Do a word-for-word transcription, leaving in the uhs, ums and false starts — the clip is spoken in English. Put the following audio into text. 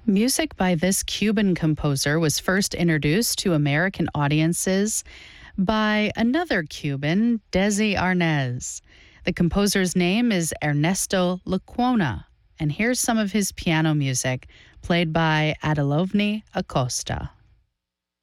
Music by this Cuban composer was first introduced to American audiences by another Cuban, Desi Arnaz. The composer's name is Ernesto Lecuona, and here's some of his piano music played by Adelovny Acosta.